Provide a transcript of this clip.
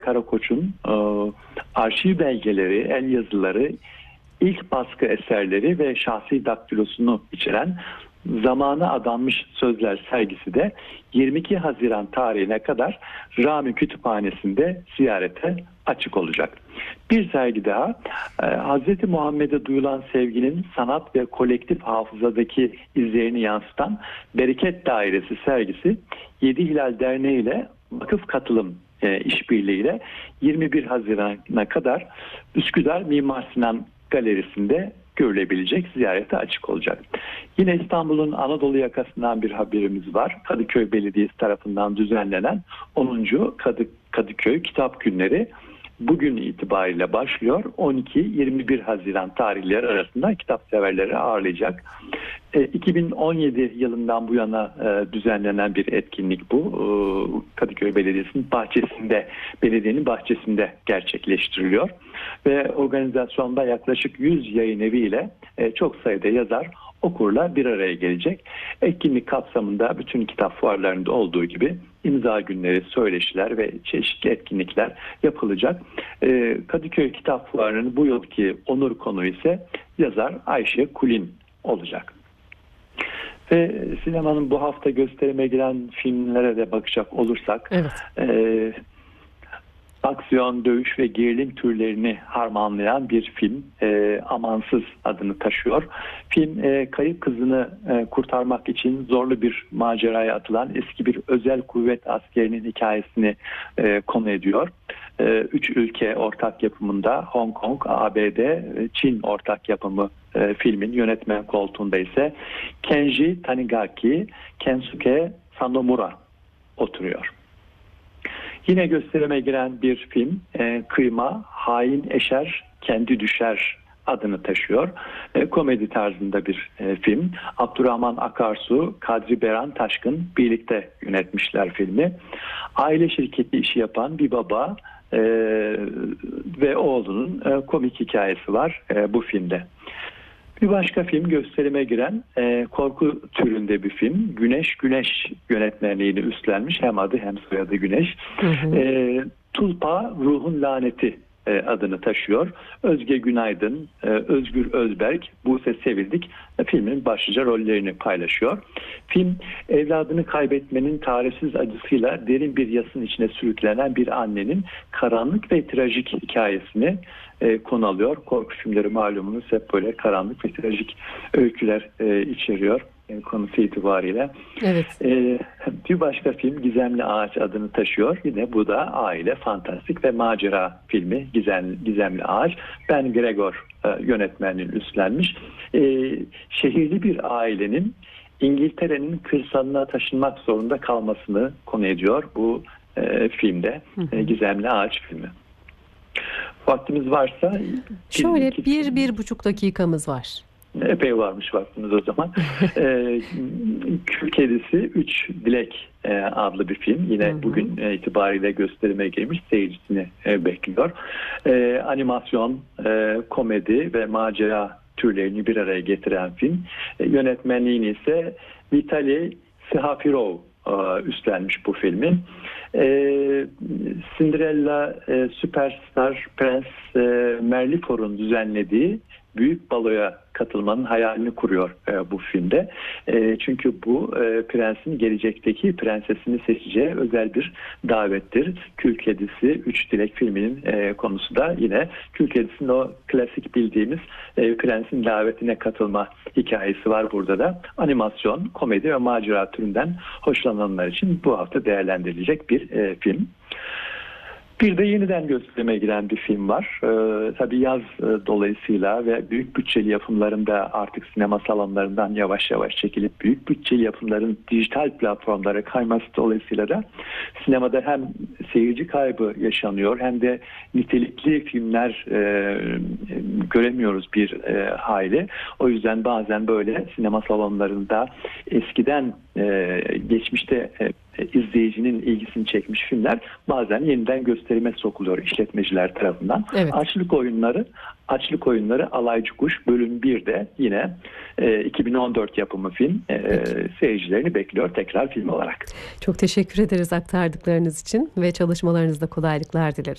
Karakoç'un arşiv belgeleri, el yazıları, ilk baskı eserleri ve şahsi daktilosunu içeren Zamana Adanmış Sözler sergisi de 22 Haziran tarihine kadar Rami Kütüphanesi'nde ziyarete açık olacak. Bir sergi daha, Hz. Muhammed'e duyulan sevginin sanat ve kolektif hafızadaki izlerini yansıtan Bereket Dairesi sergisi 7 Hilal Derneği ile vakıf katılım işbirliğiyle 21 Haziran'a kadar Üsküdar Mimar Sinan Galerisi'nde görülebilecek, ziyarete açık olacak. Yine İstanbul'un Anadolu yakasından bir haberimiz var. Kadıköy Belediyesi tarafından düzenlenen 10. Kadıköy Kitap Günleri bugün itibariyle başlıyor. 12-21 Haziran tarihleri arasında kitap severleri ağırlayacak. 2017 yılından bu yana düzenlenen bir etkinlik bu. Kadıköy Belediyesi'nin bahçesinde, belediyenin bahçesinde gerçekleştiriliyor. Ve organizasyonda yaklaşık 100 yayın evi ile çok sayıda yazar, okurlar bir araya gelecek. Etkinlik kapsamında bütün kitap fuarlarında olduğu gibi imza günleri, söyleşiler ve çeşitli etkinlikler yapılacak. Kadıköy Kitap Fuarı'nın bu yılki onur konuğu ise yazar Ayşe Kulin olacak. Ve sinemanın bu hafta gösterime giren filmlere de bakacak olursak, evet. Aksiyon, dövüş ve gerilim türlerini harmanlayan bir film, Amansız adını taşıyor. Film, kayıp kızını kurtarmak için zorlu bir maceraya atılan eski bir özel kuvvet askerinin hikayesini konu ediyor. 3 ülke ortak yapımında Hong Kong, ABD, Çin ortak yapımı filmin yönetmen koltuğunda ise Kenji Tanigaki, Kensuke Sanomura oturuyor. Yine gösterime giren bir film, Kıyma, Hain Eşer, Kendi Düşer adını taşıyor. Komedi tarzında bir film. Abdurrahman Akarsu, Kadri Beran Taşkın birlikte yönetmişler filmi. Aile şirketi işi yapan bir baba ve oğlunun komik hikayesi var bu filmde. Bir başka film gösterime giren korku türünde bir film. Güneş yönetmenliğini üstlenmiş. Hem adı hem soyadı Güneş. Tulpa Ruhun Laneti adını taşıyor. Özge Günaydın, Özgür Özberk, Buse Sevildik filmin başlıca rollerini paylaşıyor. Film, evladını kaybetmenin tarifsiz acısıyla derin bir yasın içine sürüklenen bir annenin karanlık ve trajik hikayesini konu alıyor. Korku filmleri malumunuz hep böyle karanlık ve trajik öyküler içeriyor. Konusu itibariyle. Evet. Bir başka film Gizemli Ağaç adını taşıyor. Yine bu da aile, fantastik ve macera filmi Gizemli Ağaç. Ben Gregor yönetmenliğini üstlenmiş. Şehirli bir ailenin İngiltere'nin kırsalına taşınmak zorunda kalmasını konu ediyor bu filmde. Gizemli Ağaç filmi. Vaktimiz varsa... Şöyle bir buçuk dakikamız var. Epey varmış vaktimiz o zaman. Kül Kedisi 3 Dilek adlı bir film. Yine bugün itibariyle gösterime girmiş, seyircisini bekliyor. Animasyon, komedi ve macera türlerini bir araya getiren film. Yönetmenliğini ise Vitali Sihafirov üstlenmiş bu filmin. Cinderella Süperstar Prens Merlifor'un düzenlediği büyük baloya katılmanın hayalini kuruyor bu filmde. Çünkü bu prensin gelecekteki prensesini seçeceği özel bir davettir. Kül Kedisi 3 Dilek filminin konusu da yine Kül Kedisi'nin o klasik bildiğimiz prensin davetine katılma hikayesi var burada da. Animasyon, komedi ve macera türünden hoşlananlar için bu hafta değerlendirilecek bir film. Bir de yeniden gösterime giren bir film var. Tabii yaz dolayısıyla ve büyük bütçeli yapımların da artık sinema salonlarından yavaş yavaş çekilip büyük bütçeli yapımların dijital platformlara kayması dolayısıyla da sinemada hem seyirci kaybı yaşanıyor hem de nitelikli filmler göremiyoruz bir hayli. O yüzden bazen böyle sinema salonlarında eskiden geçmişte izleyicinin ilgisini çekmiş filmler bazen yeniden gösterime sokuluyor işletmeciler tarafından. Evet. Açlık oyunları Alaycı Kuş bölüm 1'de yine 2014 yapımı film seyircilerini bekliyor tekrar film olarak. Çok teşekkür ederiz aktardıklarınız için ve çalışmalarınızda kolaylıklar dileriz.